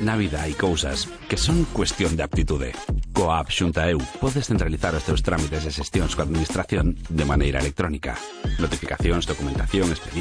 Na vida hai cousas que son cuestión de aptitude. Coa app Xunta Eu podes centralizar os teus trámites e xestións coa administración de maneira electrónica. Notificacións, documentación, expedientes...